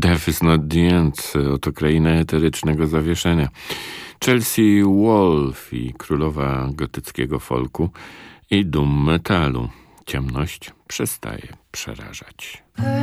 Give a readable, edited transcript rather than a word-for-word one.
Death is not the end. Oto kraina eterycznego zawieszenia. Chelsea Wolfe i królowa gotyckiego folku i doom metalu. Ciemność przestaje przerażać.